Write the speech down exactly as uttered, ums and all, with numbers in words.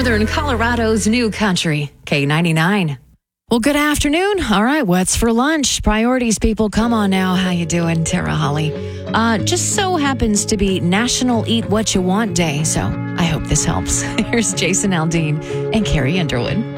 Northern Colorado's new country, K ninety-nine. Well, good afternoon. All right, what's for lunch? Priorities, people. Come on now. How you doing, Tara Holly? Uh, just so happens to be National Eat What You Want Day, so I hope this helps. Here's Jason Aldean and Carrie Underwood.